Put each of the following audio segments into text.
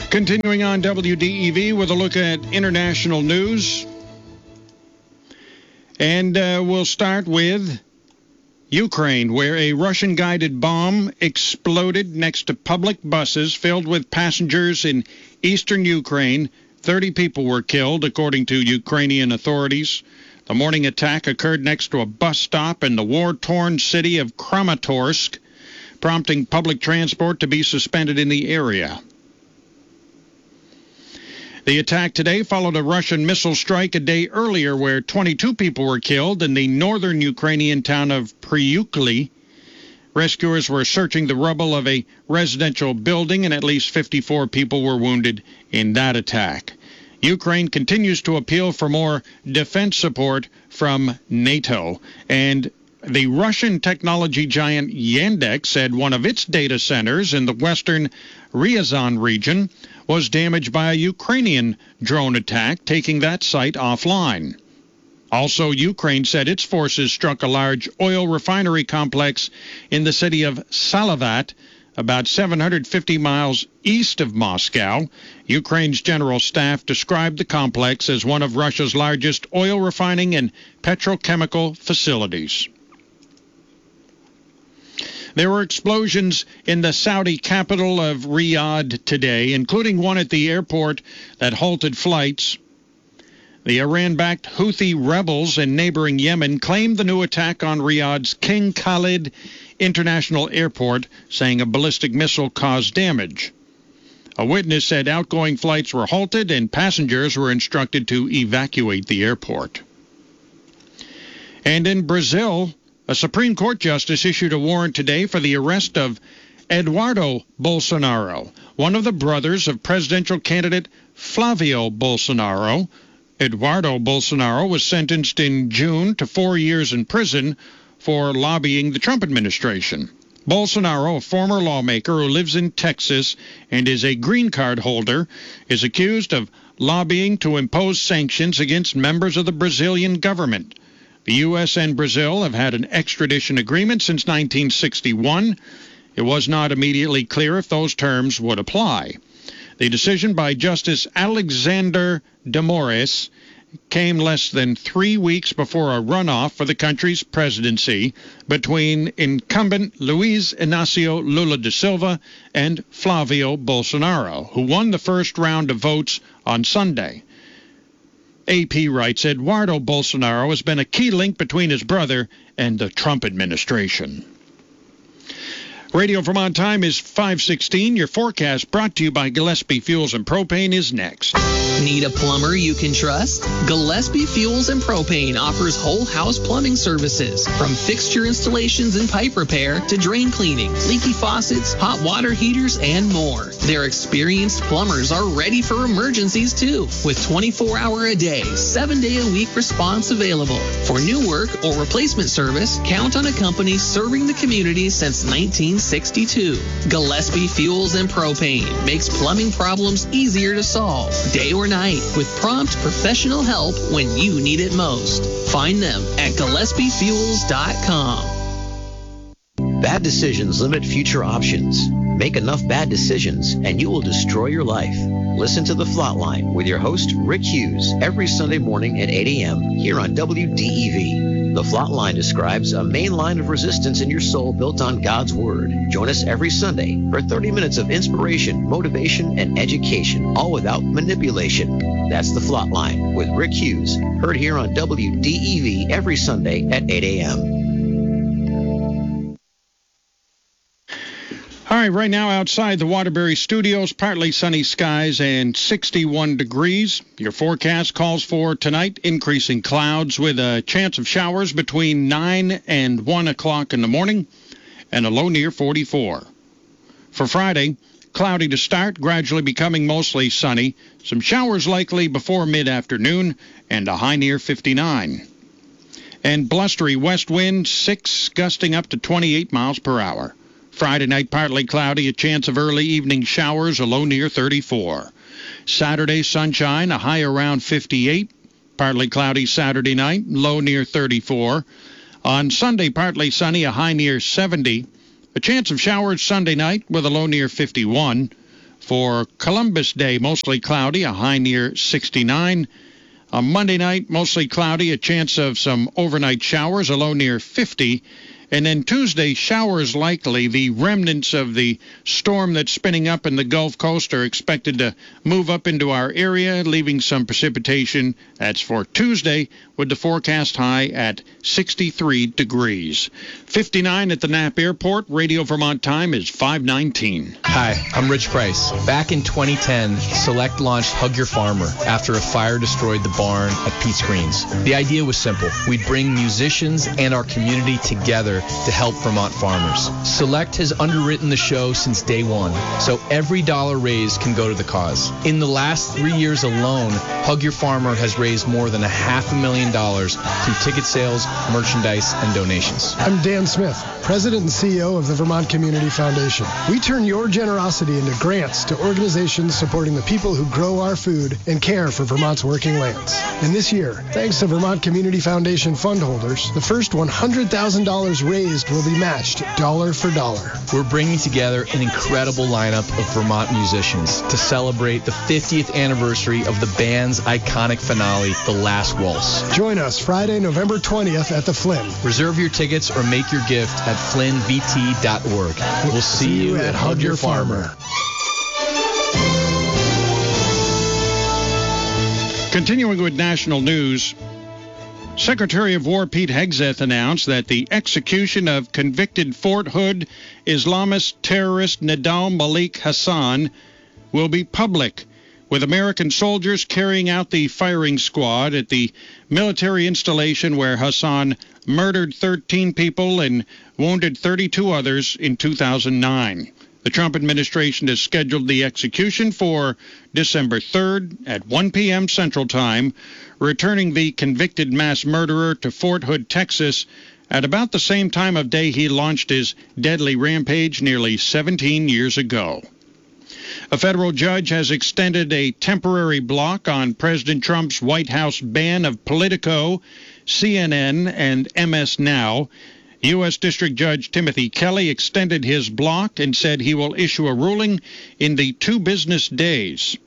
Continuing on WDEV with a look at international news. And we'll start with Ukraine, where a Russian-guided bomb exploded next to public buses filled with passengers in eastern Ukraine. 30 people were killed, according to Ukrainian authorities. The morning attack occurred next to a bus stop in the war-torn city of Kramatorsk, prompting public transport to be suspended in the area. The attack today followed a Russian missile strike a day earlier where 22 people were killed in the northern Ukrainian town of Pryukli. Rescuers were searching the rubble of a residential building, and at least 54 people were wounded in that attack. Ukraine continues to appeal for more defense support from NATO, and the Russian technology giant Yandex said one of its data centers in the western Ryazan region was damaged by a Ukrainian drone attack, taking that site offline. Also, Ukraine said its forces struck a large oil refinery complex in the city of Salavat, about 750 miles east of Moscow. Ukraine's general staff described the complex as one of Russia's largest oil refining and petrochemical facilities. There were explosions in the Saudi capital of Riyadh today, including one at the airport that halted flights. The Iran-backed Houthi rebels in neighboring Yemen claimed the new attack on Riyadh's King Khalid International Airport, saying a ballistic missile caused damage. A witness said outgoing flights were halted and passengers were instructed to evacuate the airport. And in Brazil, a Supreme Court justice issued a warrant today for the arrest of Eduardo Bolsonaro, one of the brothers of presidential candidate Flavio Bolsonaro. Eduardo Bolsonaro was sentenced in June to 4 years in prison for lobbying the Trump administration. Bolsonaro, a former lawmaker who lives in Texas and is a green card holder, is accused of lobbying to impose sanctions against members of the Brazilian government. The U.S. and Brazil have had an extradition agreement since 1961. It was not immediately clear if those terms would apply. The decision by Justice Alexander de Moraes came less than 3 weeks before a runoff for the country's presidency between incumbent Luiz Inácio Lula da Silva and Flavio Bolsonaro, who won the first round of votes on Sunday. AP writes, Eduardo Bolsonaro has been a key link between his brother and the Trump administration. Radio Vermont time is 5:16. Your forecast brought to you by Gillespie Fuels and Propane is next. Need a plumber you can trust? Gillespie Fuels and Propane offers whole house plumbing services, from fixture installations and pipe repair to drain cleaning, leaky faucets, hot water heaters, and more. Their experienced plumbers are ready for emergencies too, with 24-hour-a-day, 7-day-a-week response available. For new work or replacement service, count on a company serving the community since 1962. Gillespie Fuels and Propane makes plumbing problems easier to solve, day or night, with prompt professional help when you need it most. Find them at GillespieFuels.com. Bad decisions limit future options. Make enough bad decisions and you will destroy your life. Listen to The Flatline with your host, Rick Hughes, every Sunday morning at 8 a.m. here on WDEV. The Flatline describes a main line of resistance in your soul built on God's Word. Join us every Sunday for 30 minutes of inspiration, motivation, and education, all without manipulation. That's The Flatline with Rick Hughes, heard here on WDEV every Sunday at 8 a.m. All right, right now outside the Waterbury Studios, partly sunny skies and 61 degrees. Your forecast calls for tonight increasing clouds with a chance of showers between 9 and 1 o'clock in the morning and a low near 44. For Friday, cloudy to start, gradually becoming mostly sunny. Some showers likely before mid-afternoon and a high near 59. And blustery west wind, 6 gusting up to 28 miles per hour. Friday night, partly cloudy, a chance of early evening showers, a low near 34. Saturday, sunshine, a high around 58. Partly cloudy Saturday night, low near 34. On Sunday, partly sunny, a high near 70. A chance of showers Sunday night with a low near 51. For Columbus Day, mostly cloudy, a high near 69. On Monday night, mostly cloudy, a chance of some overnight showers, a low near 50. And then Tuesday, showers likely. The remnants of the storm that's spinning up in the Gulf Coast are expected to move up into our area, leaving some precipitation. That's for Tuesday, with the forecast high at 63 degrees. 59 at the Knapp Airport. Radio Vermont time is 5:19. Hi, I'm Rich Price. Back in 2010, Select launched Hug Your Farmer after a fire destroyed the barn at Pete's Greens. The idea was simple. We'd bring musicians and our community together to help Vermont farmers. Select has underwritten the show since day one, so every dollar raised can go to the cause. In the last 3 years alone, Hug Your Farmer has raised more than $500,000 through ticket sales, merchandise, and donations. I'm Dan Smith, President and CEO of the Vermont Community Foundation. We turn your generosity into grants to organizations supporting the people who grow our food and care for Vermont's working lands. And this year, thanks to Vermont Community Foundation fund holders, the first $100,000 raised will be matched dollar for dollar. We're bringing together an incredible lineup of Vermont musicians to celebrate the 50th anniversary of the band's iconic finale, The Last Waltz. Join us Friday, November 20th at the Flynn. Reserve your tickets or make your gift at flynnvt.org. We'll see you at Hug Your Farmer. Continuing with national news, Secretary of War Pete Hegseth announced that the execution of convicted Fort Hood Islamist terrorist Nidal Malik Hassan will be public, with American soldiers carrying out the firing squad at the military installation where Hassan murdered 13 people and wounded 32 others in 2009. The Trump administration has scheduled the execution for December 3rd at 1 p.m. Central Time, returning the convicted mass murderer to Fort Hood, Texas, at about the same time of day he launched his deadly rampage nearly 17 years ago. A federal judge has extended a temporary block on President Trump's White House ban of Politico, CNN, and MS Now. U.S. District Judge Timothy Kelly extended his block and said he will issue a ruling in the 2 business days.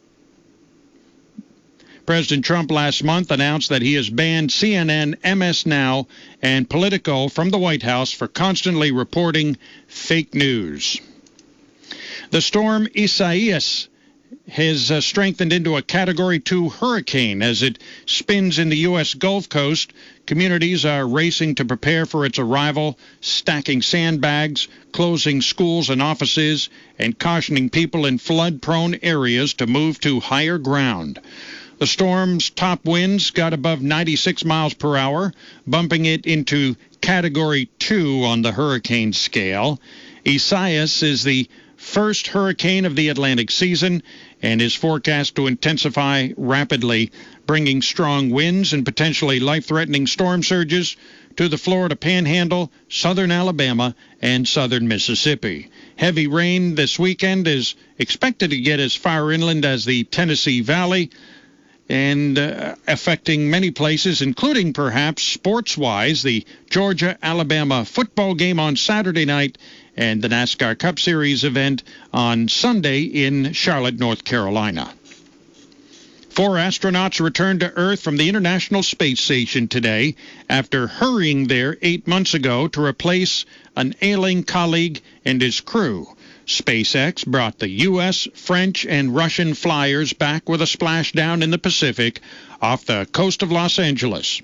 President Trump last month announced that he has banned CNN, MS Now, and Politico from the White House for constantly reporting fake news. The storm Isaias has strengthened into a Category 2 hurricane as it spins in the U.S. Gulf Coast. Communities are racing to prepare for its arrival, stacking sandbags, closing schools and offices, and cautioning people in flood-prone areas to move to higher ground. The storm's top winds got above 96 miles per hour, bumping it into Category 2 on the hurricane scale. Isaias is the first hurricane of the Atlantic season and is forecast to intensify rapidly, bringing strong winds and potentially life-threatening storm surges to the Florida Panhandle, southern Alabama, and southern Mississippi. Heavy rain this weekend is expected to get as far inland as the Tennessee Valley and affecting many places, including perhaps sports-wise, the Georgia-Alabama football game on Saturday night and the NASCAR Cup Series event on Sunday in Charlotte, North Carolina. 4 astronauts returned to Earth from the International Space Station today after hurrying there 8 months ago to replace an ailing colleague and his crew. SpaceX brought the U.S., French, and Russian flyers back with a splashdown in the Pacific off the coast of Los Angeles.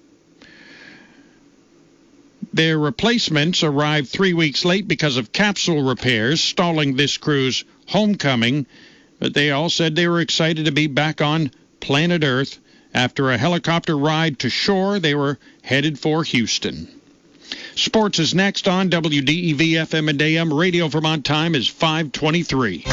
Their replacements arrived 3 weeks late because of capsule repairs, stalling this crew's homecoming. But they all said they were excited to be back on planet Earth. After a helicopter ride to shore, they were headed for Houston. Sports is next on WDEV FM and AM. Radio Vermont time is 5:23.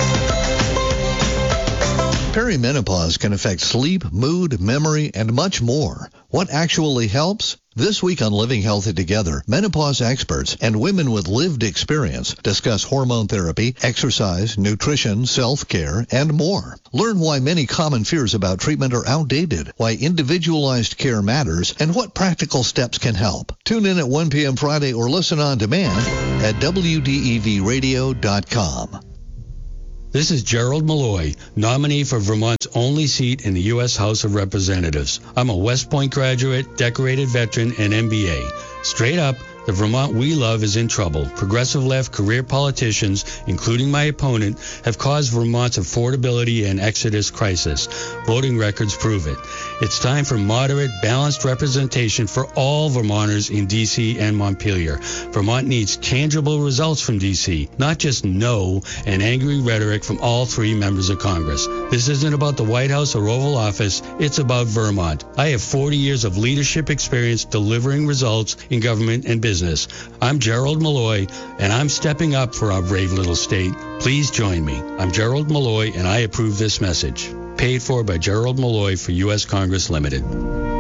Perimenopause can affect sleep, mood, memory, and much more. What actually helps? This week on Living Healthy Together, menopause experts and women with lived experience discuss hormone therapy, exercise, nutrition, self-care, and more. Learn why many common fears about treatment are outdated, why individualized care matters, and what practical steps can help. Tune in at 1 p.m. Friday or listen on demand at WDEVradio.com. This is Gerald Malloy, nominee for Vermont's only seat in the U.S. House of Representatives. I'm a West Point graduate, decorated veteran, and MBA. Straight up, the Vermont we love is in trouble. Progressive left career politicians, including my opponent, have caused Vermont's affordability and exodus crisis. Voting records prove it. It's time for moderate, balanced representation for all Vermonters in D.C. and Montpelier. Vermont needs tangible results from D.C., not just no and angry rhetoric from all three members of Congress. This isn't about the White House or Oval Office. It's about Vermont. I have 40 years of leadership experience delivering results in government and business. I'm Gerald Malloy, and I'm stepping up for our brave little state. Please join me. I'm Gerald Malloy, and I approve this message. Paid for by Gerald Malloy for U.S. Congress Limited.